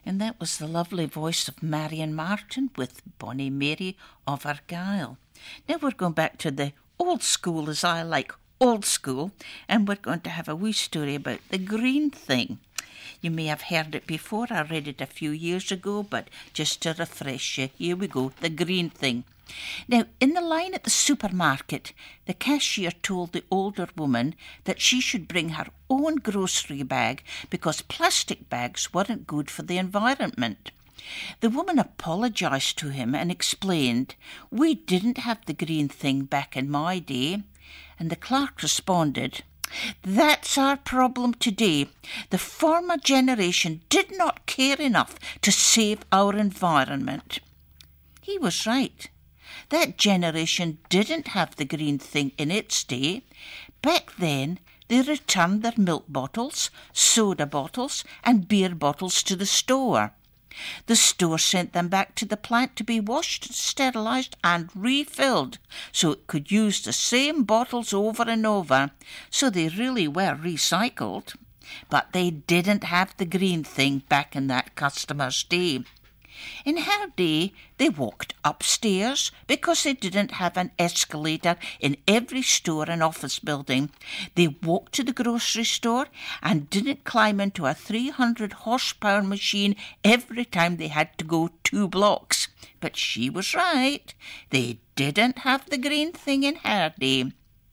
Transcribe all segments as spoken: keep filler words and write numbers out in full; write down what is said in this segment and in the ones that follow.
And that was the lovely voice of Marion Martin with Bonnie Mary of Argyll. Now we're going back to the old school, as I like, old school, and we're going to have a wee story about the green thing. You may have heard it before. I read it a few years ago, but just to refresh you, here we go, the green thing. Now, in the line at the supermarket, the cashier told the older woman that she should bring her own grocery bag because plastic bags weren't good for the environment. The woman apologised to him and explained, "We didn't have the green thing back in my day." And the clerk responded, "That's our problem today. The former generation did not care enough to save our environment." He was right. That generation didn't have the green thing in its day. Back then, they returned their milk bottles, soda bottles, and beer bottles to the store. The store sent them back to the plant to be washed, sterilised and refilled so it could use the same bottles over and over, so they really were recycled. But they didn't have the green thing back in that customer's day. In her day, they walked upstairs because they didn't have an escalator in every store and office building. They walked to the grocery store and didn't climb into a three hundred horsepower machine every time they had to go two blocks. But she was right. They didn't have the green thing in her day.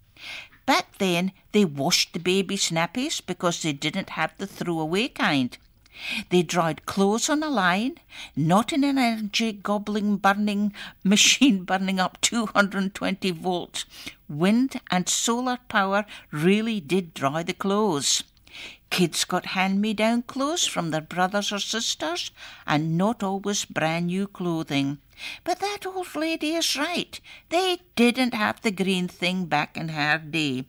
Back then, they washed the baby's nappies because they didn't have the throwaway kind. They dried clothes on a line, not in an energy-gobbling burning machine burning up two hundred twenty volts. Wind and solar power really did dry the clothes. Kids got hand-me-down clothes from their brothers or sisters, and not always brand new clothing. But that old lady is right. They didn't have the green thing back in her day.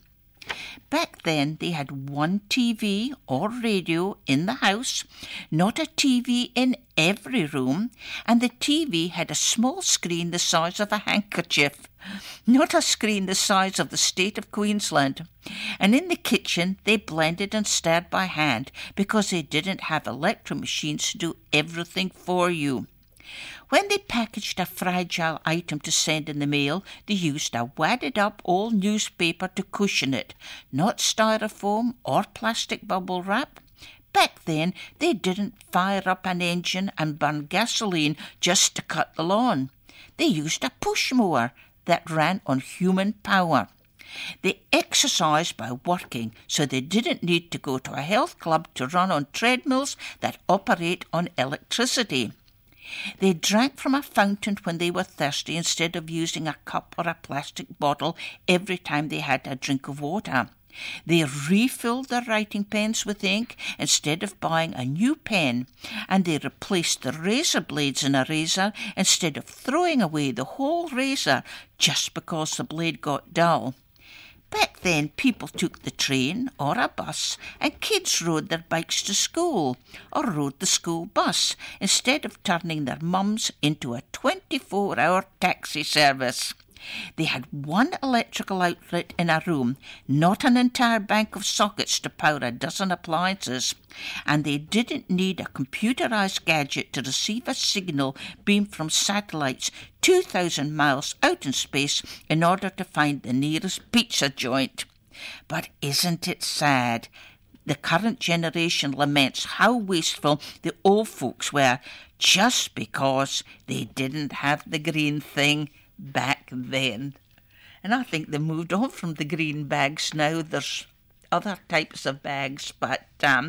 Back then, they had one T V or radio in the house, not a T V in every room, and the T V had a small screen the size of a handkerchief, not a screen the size of the state of Queensland. And in the kitchen, they blended and stirred by hand because they didn't have electric machines to do everything for you. When they packaged a fragile item to send in the mail, they used a wadded-up old newspaper to cushion it, not styrofoam or plastic bubble wrap. Back then, they didn't fire up an engine and burn gasoline just to cut the lawn. They used a push mower that ran on human power. They exercised by working, so they didn't need to go to a health club to run on treadmills that operate on electricity. They drank from a fountain when they were thirsty instead of using a cup or a plastic bottle every time they had a drink of water. They refilled their writing pens with ink instead of buying a new pen, and they replaced the razor blades in a razor instead of throwing away the whole razor just because the blade got dull. Back then, people took the train or a bus, and kids rode their bikes to school or rode the school bus instead of turning their mums into a twenty-four hour taxi service. They had one electrical outlet in a room, not an entire bank of sockets to power a dozen appliances, and they didn't need a computerised gadget to receive a signal beamed from satellites two thousand miles out in space in order to find the nearest pizza joint. But isn't it sad? The current generation laments how wasteful the old folks were just because they didn't have the green thing back then. And I think they moved on from the green bags now. There's other types of bags, but um,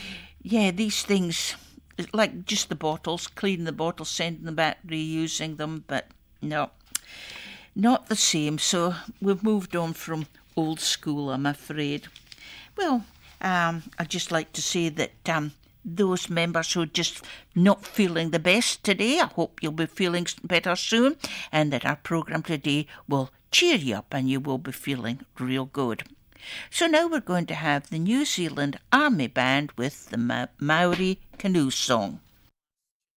yeah, these things, like just the bottles, cleaning the bottles, sending them back, reusing them, but no, not the same. So we've moved on from old school, I'm afraid. Well, um, I'd just like to say that um, those members who are just not feeling the best today, I hope you'll be feeling better soon, and that our programme today will cheer you up and you will be feeling real good. So now we're going to have the New Zealand Army Band with the Ma- Maori Canoe Song.